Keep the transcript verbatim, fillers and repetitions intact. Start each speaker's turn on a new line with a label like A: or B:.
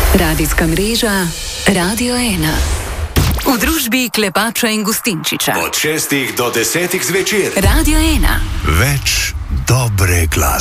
A: Radijska mreža Radio ena. V družbi Klepača in Gustinčiča.
B: Od šestih do desetih zvečer.
A: Radio ena.
B: Več dobre glasbe.